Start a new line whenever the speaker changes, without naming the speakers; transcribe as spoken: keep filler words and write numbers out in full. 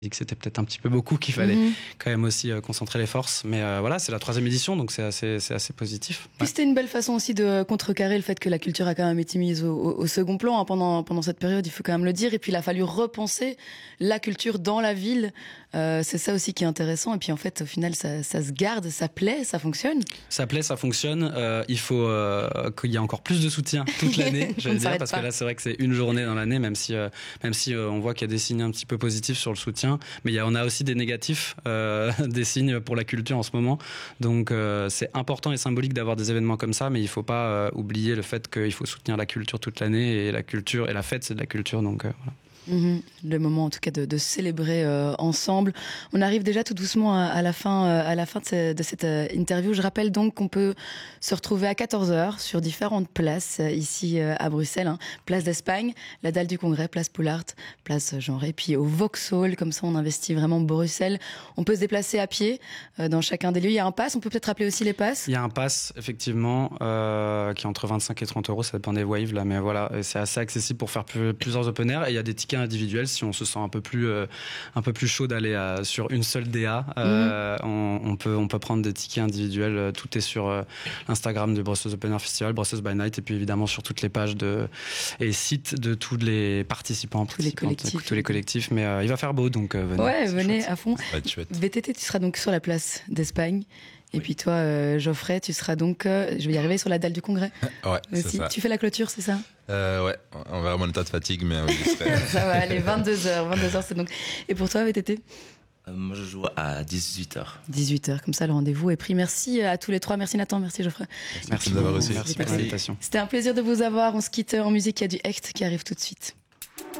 que c'était peut-être un petit peu beaucoup, qu'il fallait mmh. quand même aussi euh, concentrer les forces. Mais euh, voilà, c'est la troisième édition, donc c'est assez, c'est assez positif.
Puis ouais. C'était une belle façon aussi de contrecarrer le fait que la culture a quand même été mise au, au, au second plan hein, pendant, pendant cette période, il faut quand même le dire. Et puis il a fallu repenser la culture dans la ville. Euh, c'est ça aussi qui est intéressant. Et puis en fait, au final, ça, ça se garde, ça plaît, ça fonctionne.
Ça plaît, ça fonctionne. Euh, il faut euh, qu'il y ait encore plus de soutien toute l'année, je vais dire, parce pas. que là, c'est vrai que c'est une journée dans l'année, même si, euh, même si euh, on voit qu'il y a des signes un petit peu positifs sur le soutien. Mais il y a, on a aussi des négatifs, euh, des signes pour la culture en ce moment. Donc euh, c'est important et symbolique d'avoir des événements comme ça, mais il ne faut pas euh, oublier le fait qu'il faut soutenir la culture toute l'année. Et la culture et la fête, c'est de la culture. Donc euh, voilà.
Mmh, le moment en tout cas de, de célébrer euh, ensemble. On arrive déjà tout doucement à, à la fin, euh, à la fin de, ce, de cette euh, interview. Je rappelle donc qu'on peut se retrouver à quatorze heures sur différentes places euh, ici euh, à Bruxelles. Hein. Place d'Espagne, la Dalle du Congrès, place Poulart, place Jean Rey, puis au Vauxhall. Comme ça, on investit vraiment Bruxelles. On peut se déplacer à pied euh, dans chacun des lieux. Il y a un pass. On peut peut-être rappeler aussi les passes.
Il y a un pass effectivement euh, qui est entre vingt-cinq et trente euros. Ça dépend des waves là, mais voilà, c'est assez accessible pour faire plus, plusieurs open air. Et il y a des tickets individuels si on se sent un peu plus euh, un peu plus chaud d'aller à, sur une seule D A. Euh, mmh. on, on peut on peut prendre des tickets individuels. Tout est sur euh, l'Instagram du Brussels Open Air Festival, Brussels by Night, et puis évidemment sur toutes les pages de et sites de tous les participants,
tous les collectifs,
tous les collectifs. Mais euh, il va faire beau, donc euh, venez.
Ouais, venez
chouette.
À fond. V T T, tu seras donc sur la place d'Espagne. Et oui. Puis toi, euh, Geoffrey, tu seras donc, euh, je vais y arriver, sur la Dalle du Congrès.
Ouais, c'est ça.
Tu fais la clôture, c'est ça?
euh, Ouais, on verra mon état de fatigue, mais oui, je serai...
Ça va aller, vingt-deux heures, vingt-deux heures, c'est donc... Et pour toi, V T T?
euh, Moi, je joue à dix-huit heures.
dix-huit heures, comme ça, le rendez-vous est pris. Merci à tous les trois. Merci Nathan, merci Geoffrey.
Merci, merci de m'avoir reçu.
Merci pour l'invitation.
C'était un plaisir de vous avoir. On se quitte en musique, il y a du Hecht qui arrive tout de suite.